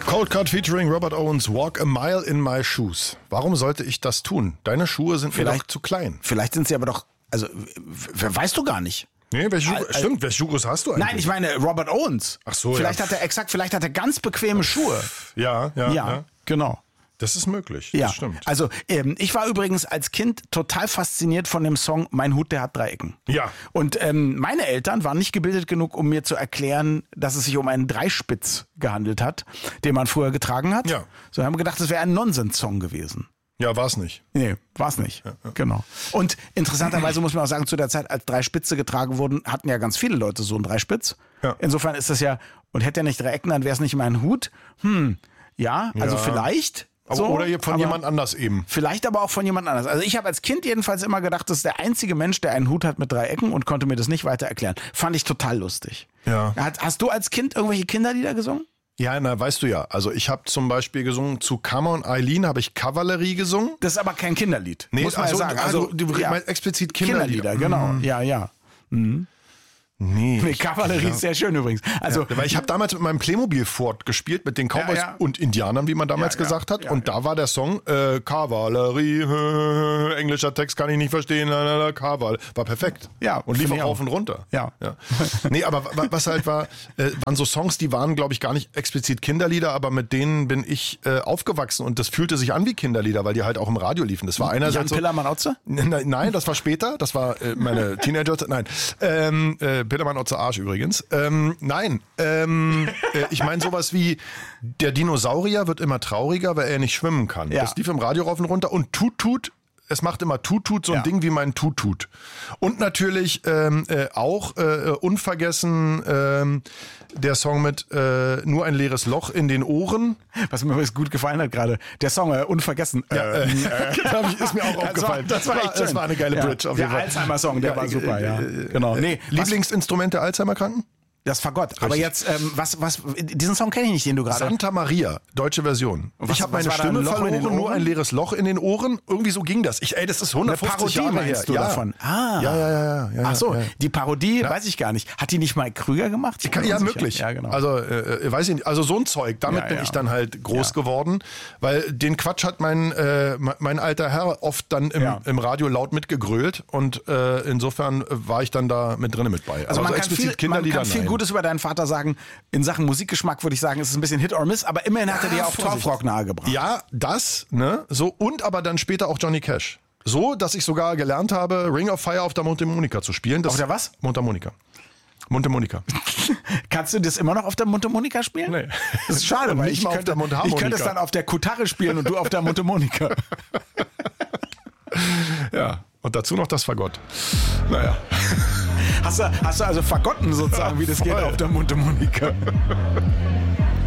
Cold Cut featuring Robert Owens, Walk a Mile in My Shoes. Warum sollte ich das tun? Deine Schuhe sind vielleicht zu klein. Vielleicht sind sie aber doch, also weißt du gar nicht. Nee, welche Schuhe hast du eigentlich? Nein, ich meine Robert Owens. Ach so, vielleicht hat er ganz bequeme Schuhe. Ja, genau. Das ist möglich, Ja, das stimmt. also ich war übrigens als Kind total fasziniert von dem Song Mein Hut, der hat 3 Ecken. Ja. Und meine Eltern waren nicht gebildet genug, um mir zu erklären, dass es sich um einen Dreispitz gehandelt hat, den man früher getragen hat. Ja. So haben wir gedacht, das wäre ein Nonsens-Song gewesen. Ja, war's nicht. Nee, war's nicht. Ja. Genau. Und interessanterweise muss man auch sagen, zu der Zeit, als Dreispitze getragen wurden, hatten ja ganz viele Leute so einen Dreispitz. Ja. Insofern ist das ja, und hätte er nicht 3 Ecken, dann wäre es nicht mein Hut. Also vielleicht. So, oder von jemand anders eben. Vielleicht aber auch von jemand anders. Also ich habe als Kind jedenfalls immer gedacht, das ist der einzige Mensch, der einen Hut hat mit 3 Ecken und konnte mir das nicht weiter erklären. Fand ich total lustig. Ja. Hast du als Kind irgendwelche Kinderlieder gesungen? Ja, weißt du ja. Also ich habe zum Beispiel gesungen, zu Kammer und Eileen habe ich Kavallerie gesungen. Das ist aber kein Kinderlied, muss man sagen. Also du meinst explizit Kinderlieder. Genau. Ja. Mhm. Nee, Kavallerie ist sehr schön übrigens. Also, weil ich habe damals mit meinem Playmobil Fort gespielt, mit den Cowboys und Indianern, wie man damals gesagt hat. Und da war der Song Kavallerie, englischer Text kann ich nicht verstehen, Kaval. War perfekt. Ja, und lief auch rauf und runter. Ja. Nee, aber was halt waren so Songs, die waren, glaube ich, gar nicht explizit Kinderlieder, aber mit denen bin ich aufgewachsen und das fühlte sich an wie Kinderlieder, weil die halt auch im Radio liefen. Das war einerseits Jan Pillermann-Otze? Nein, das war später. Das war meine Teenager. Nein. Petermann Otze Arsch übrigens. Ich meine sowas wie, der Dinosaurier wird immer trauriger, weil er nicht schwimmen kann. Ja. Das lief im Radio rauf und runter und Tut, es macht immer Tut, so ein Ding wie mein Tut. Und natürlich auch unvergessen der Song mit Nur ein leeres Loch in den Ohren. Was mir übrigens gut gefallen hat gerade. Der Song Unvergessen. Ist mir auch aufgefallen. Das war echt schön. Das war eine geile Bridge. Auf jeden Fall. Der Alzheimer-Song, der war super. Genau. Lieblingsinstrument der Alzheimer-Kranken? Das Fagott. Aber jetzt, diesen Song kenne ich nicht, den du gerade... Santa Maria, deutsche Version. Ich habe meine Stimme verloren, nur ein leeres Loch in den Ohren. Irgendwie so ging das. Das ist 150 Jahre her. Meinst du davon? Ja. Ach so, die Parodie, weiß ich gar nicht. Hat die nicht Mike Krüger gemacht? Ja, möglich. Ja, genau. Also, weiß ich nicht. Also so ein Zeug, damit bin ich dann halt groß geworden. Weil den Quatsch hat mein alter Herr oft dann im Radio laut mitgegrölt. Und insofern war ich dann da mit drinnen mit bei. Also man kann viel Gutes über deinen Vater sagen. In Sachen Musikgeschmack würde ich sagen, es ist ein bisschen Hit or Miss, aber immerhin hat er dir auch Torfrock nahegebracht. Ja, das, ne? So, und aber dann später auch Johnny Cash. So, dass ich sogar gelernt habe, Ring of Fire auf der Mundharmonika zu spielen. Auf der was? Mundharmonika. Kannst du das immer noch auf der Mundharmonika spielen? Nee. Das ist schade, weil ich könnte es dann auf der Kutarre spielen und du auf der Mundharmonika. Ja, und dazu noch das Fagott. Naja. Hast du also vergotten sozusagen, wie das geht auf der Mundharmonika?